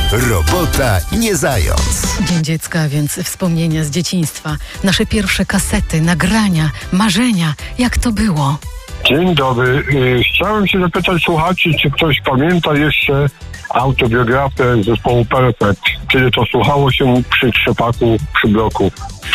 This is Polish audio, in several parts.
Robota nie zając. Dzień Dziecka, więc wspomnienia z dzieciństwa. Nasze pierwsze kasety, nagrania, marzenia. Jak to było? Dzień dobry. Chciałem się zapytać słuchaczy, czy ktoś pamięta jeszcze autobiografię zespołu Perfect, kiedy to słuchało się przy trzepaku, przy bloku. W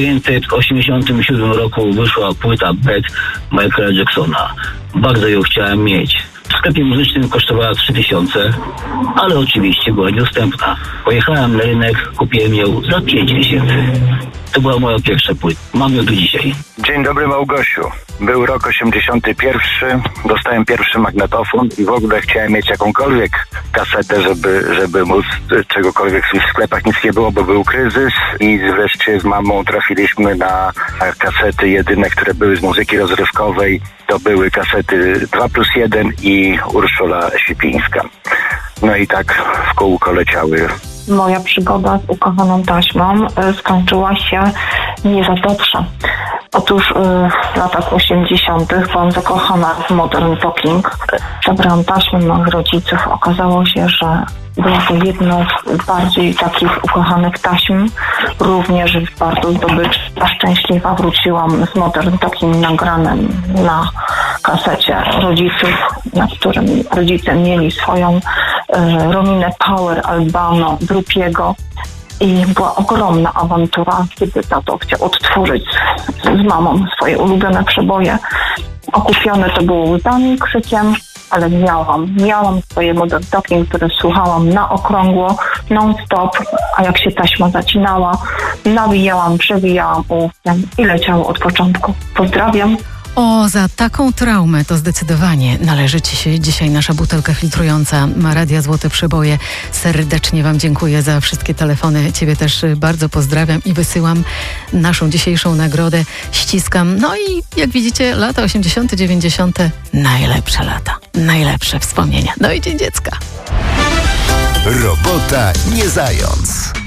1987 roku wyszła płyta Bad Michaela Jacksona. Bardzo ją chciałem mieć. W sklepie muzycznym kosztowała 3000, ale oczywiście była niedostępna. Pojechałem na rynek, kupiłem ją za 5000. To była moja pierwsza płyta. Mam ją do dzisiaj. Dzień dobry, Małgosiu. Był rok 81, dostałem pierwszy magnetofon i w ogóle chciałem mieć jakąkolwiek kasetę, żeby móc czegokolwiek w sklepach. Nic nie było, bo był kryzys i wreszcie z mamą trafiliśmy na kasety jedyne, które były z muzyki rozrywkowej. To były kasety 2+1 i Urszula Sipińska. No i tak w kółko leciały. Moja przygoda z ukochaną taśmą skończyła się nie za dobrze. Otóż w latach 80. byłam zakochana w Modern Talking. Zabrałam taśmę moich rodziców. Okazało się, że była to jedna z bardziej takich ukochanych taśm. Również bardzo zdobyczna, szczęśliwa wróciłam z Modern Talking nagranym na kasecie rodziców, na którym rodzice mieli swoją Rominę Power Albano Drupiego. I była ogromna awantura, kiedy tato chciał odtworzyć z mamą swoje ulubione przeboje. Okupione to było łzami, krzykiem, ale miałam swoje Modern Talking, które słuchałam na okrągło, non-stop, a jak się taśma zacinała, nawijałam, przewijałam ołówkiem i leciało od początku. Pozdrawiam. O, za taką traumę to zdecydowanie należy Ci się dzisiaj nasza butelka filtrująca Radia Złote Przeboje. Serdecznie Wam dziękuję za wszystkie telefony. Ciebie też bardzo pozdrawiam i wysyłam naszą dzisiejszą nagrodę. Ściskam. No i jak widzicie, lata 80., 90. najlepsze lata. Najlepsze wspomnienia. No i Dzień Dziecka. Robota nie zając.